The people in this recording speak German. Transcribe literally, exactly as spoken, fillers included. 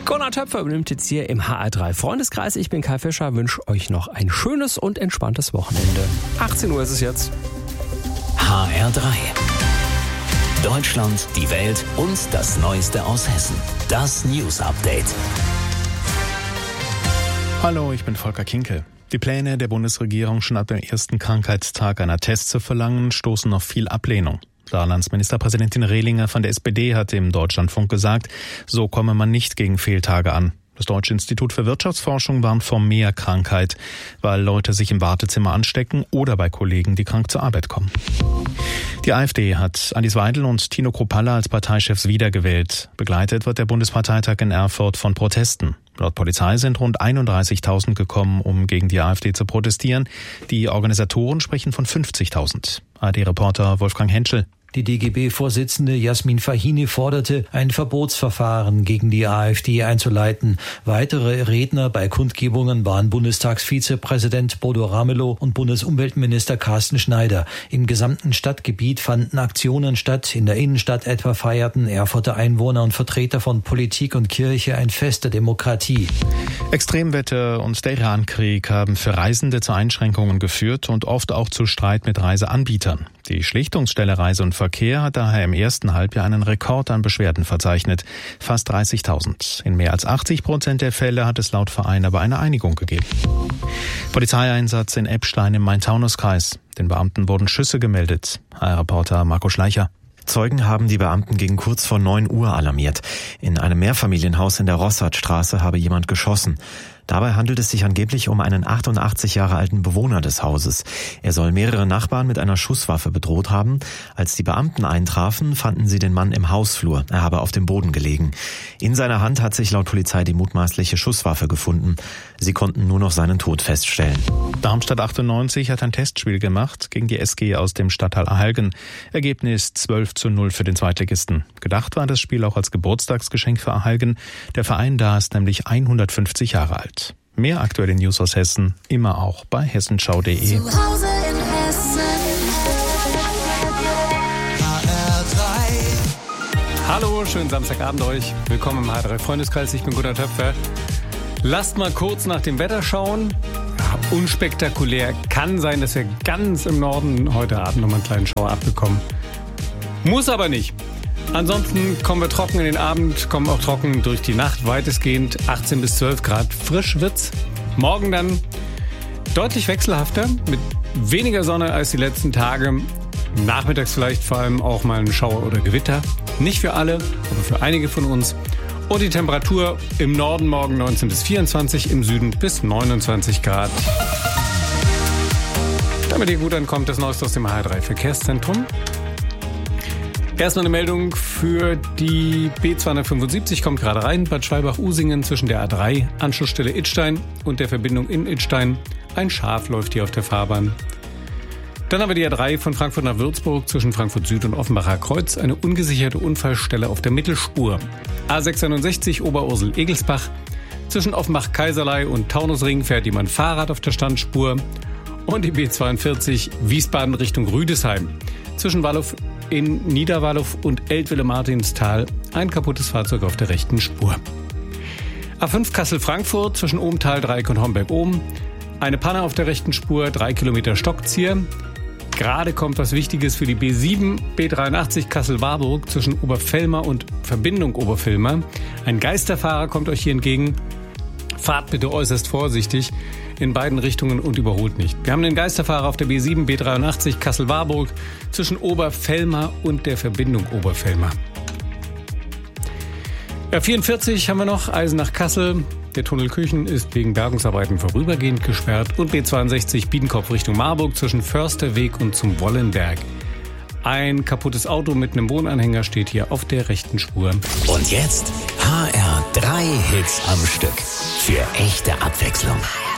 Gunnar Töpfer übernimmt jetzt hier im H R drei Freundeskreis. Ich bin Kai Fischer, wünsche euch noch ein schönes und entspanntes Wochenende. achtzehn Uhr ist es jetzt. H R drei. Deutschland, die Welt und das Neueste aus Hessen. Das News Update. Hallo, ich bin Volker Kinkel. Die Pläne der Bundesregierung, schon ab dem ersten Krankheitstag einer Test zu verlangen, stoßen auf viel Ablehnung. Saarlandsministerpräsidentin Rehlinger von der S P D hat im Deutschlandfunk gesagt, so komme man nicht gegen Fehltage an. Das Deutsche Institut für Wirtschaftsforschung warnt vor mehr Krankheit, weil Leute sich im Wartezimmer anstecken oder bei Kollegen, die krank zur Arbeit kommen. Die AfD hat Alice Weidel und Tino Kruppalla als Parteichefs wiedergewählt. Begleitet wird der Bundesparteitag in Erfurt von Protesten. Laut Polizei sind rund einunddreißigtausend gekommen, um gegen die AfD zu protestieren. Die Organisatoren sprechen von fünfzigtausend. A R D-Reporter Wolfgang Henschel. Die D G B-Vorsitzende Jasmin Fahini forderte, ein Verbotsverfahren gegen die AfD einzuleiten. Weitere Redner bei Kundgebungen waren Bundestagsvizepräsident Bodo Ramelow und Bundesumweltminister Carsten Schneider. Im gesamten Stadtgebiet fanden Aktionen statt. In der Innenstadt etwa feierten Erfurter Einwohner und Vertreter von Politik und Kirche ein Fest der Demokratie. Extremwetter und der Irankrieg haben für Reisende zu Einschränkungen geführt und oft auch zu Streit mit Reiseanbietern. Die Schlichtungsstelle Reise und Verkehr hat daher im ersten Halbjahr einen Rekord an Beschwerden verzeichnet, fast dreißigtausend. In mehr als achtzig Prozent der Fälle hat es laut Verein aber eine Einigung gegeben. Polizeieinsatz in Eppstein im Main-Taunus-Kreis. Den Beamten wurden Schüsse gemeldet. H R-Reporter Marco Schleicher. Zeugen haben die Beamten gegen kurz vor neun Uhr alarmiert. In einem Mehrfamilienhaus in der Rossardstraße habe jemand geschossen. Dabei handelt es sich angeblich um einen achtundachtzig Jahre alten Bewohner des Hauses. Er soll mehrere Nachbarn mit einer Schusswaffe bedroht haben. Als die Beamten eintrafen, fanden sie den Mann im Hausflur. Er habe auf dem Boden gelegen. In seiner Hand hat sich laut Polizei die mutmaßliche Schusswaffe gefunden. Sie konnten nur noch seinen Tod feststellen. Darmstadt achtundneunzig hat ein Testspiel gemacht gegen die S G aus dem Stadtteil Ahalgen. Ergebnis zwölf zu null für den Zweitligisten. Gedacht war das Spiel auch als Geburtstagsgeschenk für Ahalgen. Der Verein da ist nämlich hundertfünfzig Jahre alt. Mehr aktuelle News aus Hessen, immer auch bei hessenschau punkt de. Zu Hause in Hessen. H R drei. Hallo, schönen Samstagabend euch. Willkommen im H R drei Freundeskreis, ich bin Gunnar Töpfer. Lasst mal kurz nach dem Wetter schauen. Ja, unspektakulär. Kann sein, dass wir ganz im Norden heute Abend noch mal einen kleinen Schauer abbekommen. Muss aber nicht. Ansonsten kommen wir trocken in den Abend, kommen auch trocken durch die Nacht, weitestgehend achtzehn bis zwölf Grad. Frisch wird's. Morgen dann deutlich wechselhafter, mit weniger Sonne als die letzten Tage. Nachmittags vielleicht vor allem auch mal ein Schauer oder Gewitter. Nicht für alle, aber für einige von uns. Und die Temperatur im Norden morgen neunzehn bis vierundzwanzig, im Süden bis neunundzwanzig Grad. Damit ihr gut ankommt, das Neueste aus dem H R drei Verkehrszentrum. Erstmal eine Meldung für die B zweihundertfünfundsiebzig, kommt gerade rein, Bad Schwalbach-Usingen zwischen der A drei, Anschlussstelle Idstein und der Verbindung in Idstein. Ein Schaf läuft hier auf der Fahrbahn. Dann haben wir die A drei von Frankfurt nach Würzburg zwischen Frankfurt Süd und Offenbacher Kreuz, eine ungesicherte Unfallstelle auf der Mittelspur. A sechsundneunzig Oberursel-Egelsbach, zwischen Offenbach-Kaiserlei und Taunusring fährt jemand Fahrrad auf der Standspur. Und die B zweiundvierzig Wiesbaden Richtung Rüdesheim, zwischen Wallow in Niederwallow und Eltville-Martinstal ein kaputtes Fahrzeug auf der rechten Spur. A fünf Kassel-Frankfurt zwischen Ohmtal-Dreieck und Homberg-Ohm. Eine Panne auf der rechten Spur, drei Kilometer Stockzieher. Gerade kommt was Wichtiges für die B sieben, B dreiundachtzig Kassel-Warburg zwischen Oberfellmer und Verbindung Oberfellmer. Ein Geisterfahrer kommt euch hier entgegen. Fahrt bitte äußerst vorsichtig in beiden Richtungen und überholt nicht. Wir haben den Geisterfahrer auf der B sieben, B dreiundachtzig Kassel-Warburg zwischen Oberfellmer und der Verbindung Oberfellmer. R vierundvierzig haben wir noch, Eisenach-Kassel. Der Tunnel Küchen ist wegen Bergungsarbeiten vorübergehend gesperrt. Und B zweiundsechzig Biedenkopf Richtung Marburg zwischen Försterweg und zum Wollenberg. Ein kaputtes Auto mit einem Wohnanhänger steht hier auf der rechten Spur. Und jetzt H R drei Hits am Stück. Für echte Abwechslung.